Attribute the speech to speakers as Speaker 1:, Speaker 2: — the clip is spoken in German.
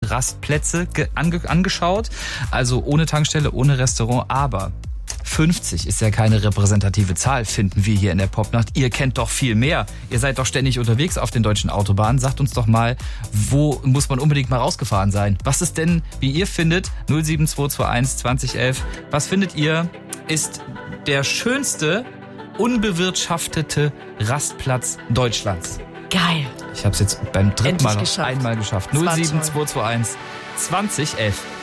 Speaker 1: Rastplätze angeschaut. Also ohne Tankstelle, ohne Restaurant, aber 50 ist ja keine repräsentative Zahl, finden wir hier in der Popnacht. Ihr kennt doch viel mehr. Ihr seid doch ständig unterwegs auf den deutschen Autobahnen. Sagt uns doch mal, wo muss man unbedingt mal rausgefahren sein? Was ist denn, wie ihr findet, 07221 2011, was findet ihr, ist der schönste, unbewirtschaftete Rastplatz Deutschlands?
Speaker 2: Geil.
Speaker 1: Ich habe es jetzt beim dritten
Speaker 2: Endlich
Speaker 1: Mal noch
Speaker 2: geschafft.
Speaker 1: einmal geschafft. 07221 2011.